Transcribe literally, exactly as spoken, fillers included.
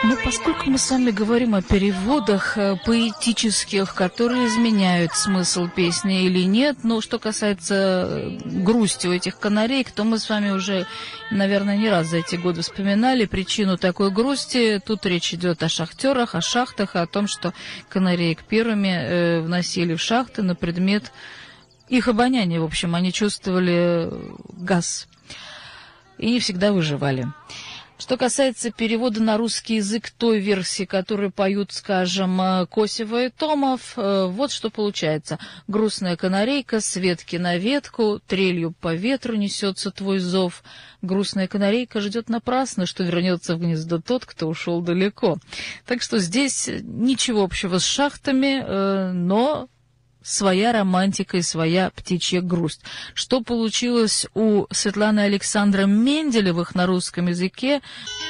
Ну, поскольку мы с вами говорим о переводах э, поэтических, которые изменяют смысл песни или нет, но что касается э, грусти у этих канареек, то мы с вами уже, наверное, не раз за эти годы вспоминали причину такой грусти. Тут речь идет о шахтерах, о шахтах, о том, что канареек первыми э, вносили в шахты на предмет их обоняния. В общем, они чувствовали газ и не всегда выживали. Что касается перевода на русский язык той версии, которую поют, скажем, Косева и Томов, вот что получается. Грустная канарейка с ветки на ветку, трелью по ветру несется твой зов. Грустная канарейка ждет напрасно, что вернется в гнездо тот, кто ушел далеко. Так что здесь ничего общего с шахтами, но своя романтика и своя птичья грусть. Что получилось у Светланы Александра Менделевых на русском языке,